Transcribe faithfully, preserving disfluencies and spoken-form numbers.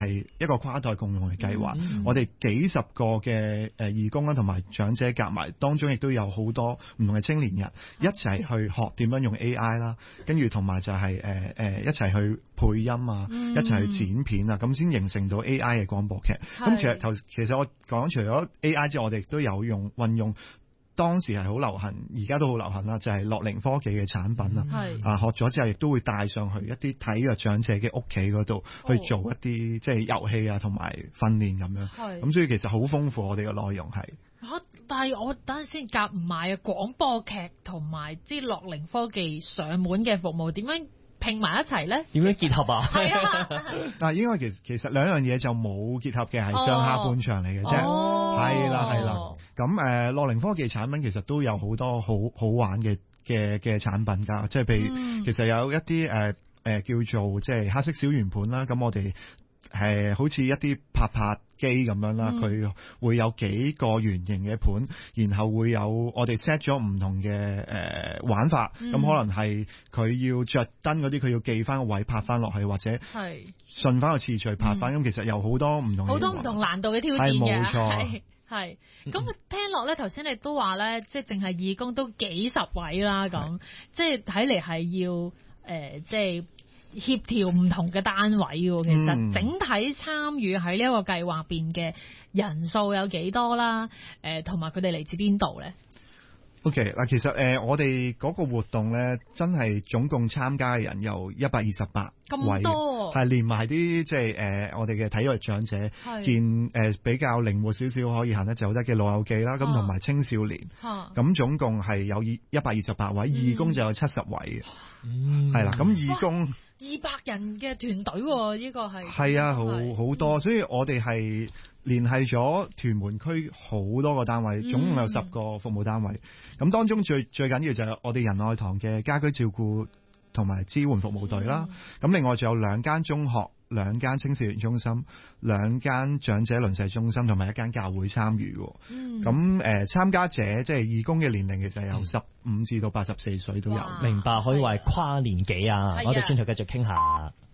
係一個跨代共用嘅計劃， 嗯、 我哋幾十個嘅誒義工啦，同埋長者夾埋，當中亦都有好多唔同嘅青年人一齊去學點樣用 A I 啦，跟住同埋就係誒誒一齊去配音啊， 嗯、 一齊去剪片啊，咁先形成到 A I 嘅廣播劇。咁其實頭其實我講除咗 A I 之外，我哋都有用運用。當時係好流行，而家都好流行啦，就係樂齡科技嘅產品啦。 係啊，學咗之後亦都會帶上去一啲體弱長者嘅屋企嗰度去做一啲、哦、即係遊戲啊，同埋訓練咁樣。係咁，所以其實好豐富我哋嘅內容係。 嚇！但係我等陣先夾唔埋啊！廣播劇同埋啲樂齡科技上門嘅服務點樣拼埋一齊咧？點樣結合啊？係啊！ 嗱，應該其實其實兩樣嘢就冇結合嘅，係上下半場嚟嘅啫。係啦係啦。咁誒，樂齡科技產品其實都有好多好好玩嘅嘅嘅產品㗎，即係譬如、嗯、其實有一啲誒誒叫做即係黑色小圓盤啦。咁我哋係好似一啲拍拍機咁樣啦，佢、嗯、會有幾個圓形嘅盤，然後會有我哋 set 咗唔同嘅誒、呃、玩法。咁、嗯、可能係佢要着燈嗰啲，佢要記翻個位拍翻落去，或者係順翻個次序拍翻。咁、嗯、其實有好多唔同好多唔同難度嘅挑戰嘅， 冇錯。 係，咁聽落咧，頭先你都話咧，即係淨係義工都幾十位啦，咁即係睇嚟係要誒、呃，即係協調唔同嘅單位喎。其實整體參與喺呢一個計劃邊嘅人數有幾多啦？誒、呃，同埋佢哋嚟自邊度咧？ O.K. 嗱，其實誒、呃，我哋嗰個活動咧，真係總共參加嘅人有一百二十八位，咁多，係連埋啲即係誒，我哋嘅體弱長者，見誒、呃、比較靈活少少可以行得走得嘅老友記啦，咁同埋青少年，咁總共係有一百二十八位，嗯、義工就有七十位嘅，係、嗯、啦，咁義工二百人嘅團隊，呢、這個係係啊，好好多，所以我哋係聯繫咗屯門區好多個單位，總共有十個服務單位。咁、嗯、當中最最緊要就係我哋仁愛堂嘅家居照顧同埋支援服務隊啦。咁、嗯、另外仲有兩間中學、兩間青少年中心、兩間長者鄰舍中心同埋一間教會參與。咁、嗯、誒、呃、參加者即係義工嘅年齡其實由十五至到八十四歲都有。 明白，可以話係跨年紀啊！我哋轉頭繼續傾下。